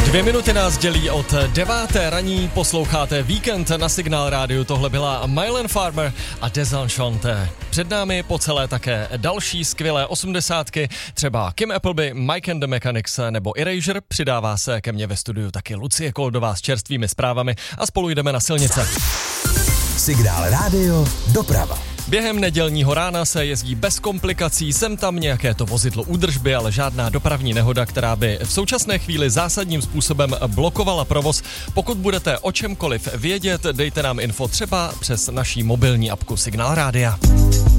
2 minuty nás dělí od 9. raní, posloucháte Víkend na Signál rádiu, tohle byla Mylan Farmer a Desenchante. Před námi po celé také další skvělé 80ky, třeba Kim Appleby, Mike and the Mechanics nebo Erasure. Přidává se ke mně ve studiu taky Lucie Koldová s čerstvými zprávami a spolu jdeme na silnice. Signál rádio, doprava. Během nedělního rána se jezdí bez komplikací, sem tam nějaké to vozidlo údržby, ale žádná dopravní nehoda, která by v současné chvíli zásadním způsobem blokovala provoz. Pokud budete o čemkoliv vědět, dejte nám info třeba přes naší mobilní apku Signál rádia.